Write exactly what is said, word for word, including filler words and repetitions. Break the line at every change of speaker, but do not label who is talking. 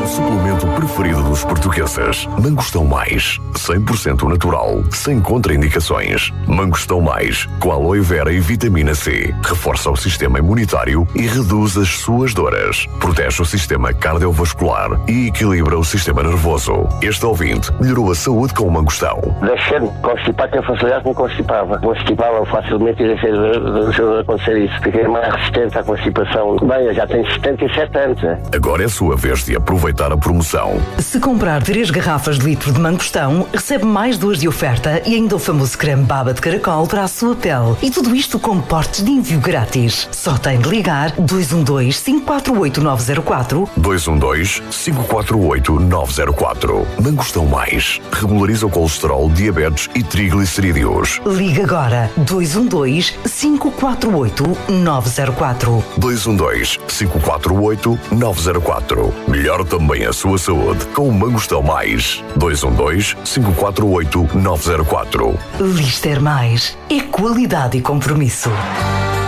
suplemento preferido dos portugueses. Mangostão Mais, cem por cento natural, sem contraindicações. Mangostão Mais, com aloe vera e vitamina C. Reforça o sistema imunitário e reduz as suas dores. Protege o sistema cardiovascular e equilibra o sistema nervoso. Este ouvinte melhorou a saúde com o mangostão.
Deixei de constipar, tenho facilidade que me constipava. Constipava facilmente e deixei de, de acontecer isso. Fiquei mais resistente à constipação. Bem, eu já tenho setenta e sete anos.
Agora é a sua vez de aproveitar a promoção.
Se comprar três garrafas de litro de mangostão, recebe mais duas de oferta e ainda o famoso creme baba de caracol para a sua pele. E tudo isto com portes de envio grátis. Só tem de ligar dois um dois, cinco quatro oito, nove zero quatro.
dois um dois, cinco quatro oito, nove zero quatro. Mangostão Mais. Regulariza o colesterol, diabetes e triglicerídeos.
Liga agora dois um dois, cinco quatro oito, nove zero quatro.
dois um dois, cinco quatro oito, nove zero quatro. Melhor também a sua saúde com o Mangostão Mais. dois um dois, cinco quatro oito, nove zero quatro.
Lister Mais. É qualidade e compromisso.